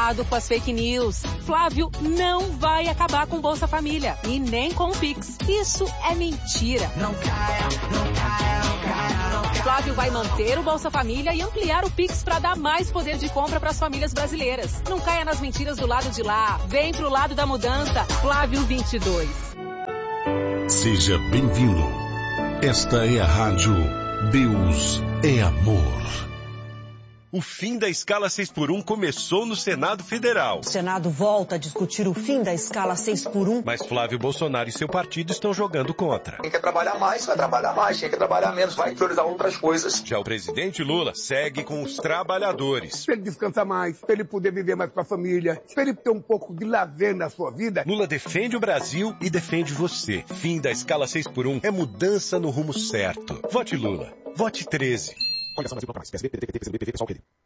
Cuidado com as fake news. Flávio não vai acabar com Bolsa Família e nem com o Pix. Isso é mentira. Não caia, não caia, não caia, não caia. Flávio vai manter o Bolsa Família e ampliar o Pix para dar mais poder de compra para as famílias brasileiras. Não caia nas mentiras do lado de lá. Vem pro lado da mudança. Flávio 22. Seja bem-vindo. Esta é a Rádio Deus é Amor. O fim da escala 6x1 começou no Senado Federal. O Senado volta a discutir o fim da escala 6x1. Mas Flávio Bolsonaro e seu partido estão jogando contra. Quem quer trabalhar mais, vai trabalhar mais. Quem quer trabalhar menos, vai priorizar outras coisas. Já o presidente Lula segue com os trabalhadores. Para ele descansar mais, para ele poder viver mais com a família, para ele ter um pouco de lazer na sua vida. Lula defende o Brasil e defende você. Fim da escala 6x1 é mudança no rumo certo. Vote Lula. Vote 13. Coligação Brasil Proclamais. PSB, PDT, PT, PCdoB, PV, PSOL, PD.